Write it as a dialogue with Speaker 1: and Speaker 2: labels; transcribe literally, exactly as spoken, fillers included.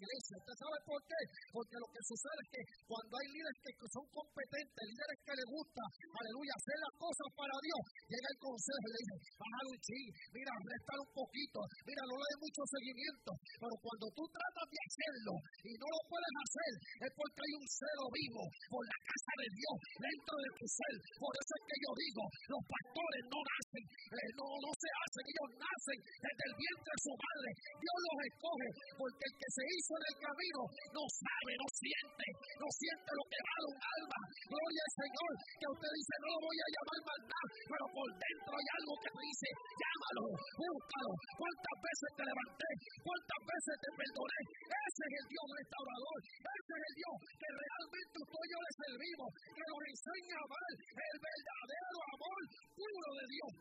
Speaker 1: iglesia. ¿Usted sabe por qué? Porque lo que sucede es que cuando hay líderes que son competentes, líderes que les gusta, aleluya, hacer las cosas para Dios, llega el consejo y le dice, bajar un ching, mira, restar un poquito, mira, no le des mucho seguimiento. Pero cuando tú tratas de hacerlo y no lo puedes hacer, es porque hay un celo vivo por la casa de Dios dentro de tu ser. Por eso es que yo digo, los pastores no nacen, eh, no, no se hacen, ellos nacen desde el vientre de su madre. Dios los escoge, porque el que se hizo en el camino no sabe, no siente, no siente lo que vale un alma. Gloria al Señor, que usted dice, no lo voy a llamar más nada, pero por dentro hay algo que te dice, llámalo, búscalo. ¿Cuántas veces te levanté? ¿Cuántas veces te perdoné? Ese es el Dios restaurador, ese es el Dios que realmente usted y yo le servimos, que nos enseña a amar el verdadero amor puro de Dios.